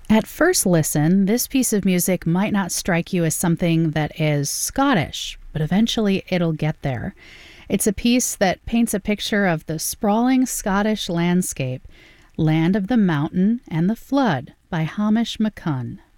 At first listen, this piece of music might not strike you as something that is Scottish, but eventually it'll get there. It's a piece that paints a picture of the sprawling Scottish landscape, Land of the Mountain and the Flood by Hamish MacCunn.